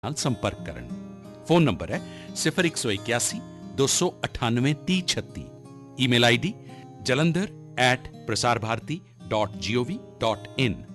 ਨਾਲ ਸੰਪਰਕ ਕਰਨ। ਫੋਨ ਨੰਬਰ ਹੈ 0181 298 3036। Email ID jalandhar@prasarbharati.gov.in।